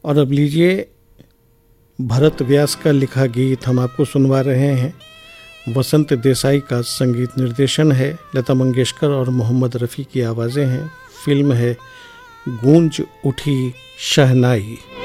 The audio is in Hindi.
और अब लीजिए भरत व्यास का लिखा गीत हम आपको सुनवा रहे हैं। वसंत देसाई का संगीत निर्देशन है, लता मंगेशकर और मोहम्मद रफ़ी की आवाज़ें हैं। फिल्म है गूंज उठी शहनाई।